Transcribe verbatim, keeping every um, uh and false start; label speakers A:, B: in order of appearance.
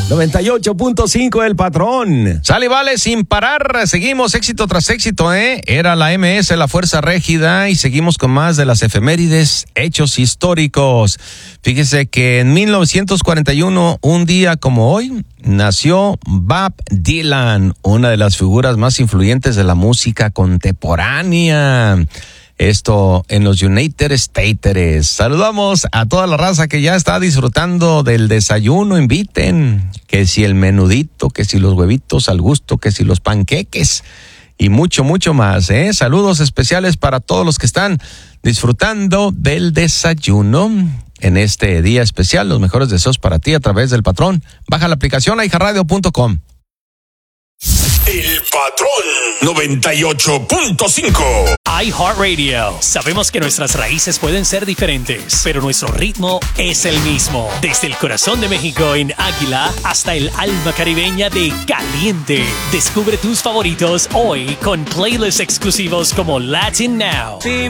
A: noventa y ocho punto cinco El Patrón.
B: Sale y vale sin parar. Seguimos éxito tras éxito, ¿eh? Era la M S, la Fuerza Régida, y seguimos con más de las efemérides, hechos históricos. Fíjese que en mil novecientos cuarenta y uno, un día como hoy, nació Bob Dylan, una de las figuras más influyentes de la música contemporánea. Esto en los United States. Saludamos a toda la raza que ya está disfrutando del desayuno. Inviten, que si el menudito, que si los huevitos al gusto, que si los panqueques y mucho, mucho más, ¿eh? Saludos especiales para todos los que están disfrutando del desayuno en este día especial. Los mejores deseos para ti a través del Patrón. Baja la aplicación i j radio punto com.
C: El Patrón noventa y ocho punto cinco.
D: iHeartRadio. Sabemos que nuestras raíces pueden ser diferentes, pero nuestro ritmo es el mismo. Desde el corazón de México en Águila hasta el alma caribeña de Caliente. Descubre tus favoritos hoy con playlists exclusivos como Latin Now.